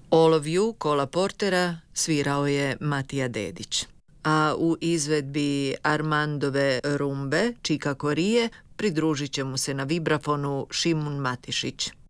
All of You Kola Portera svirao je Matija Dedić, a u izvedbi Armandove rumbe Čika Korije pridružit će mu se na vibrafonu Šimun Matišić.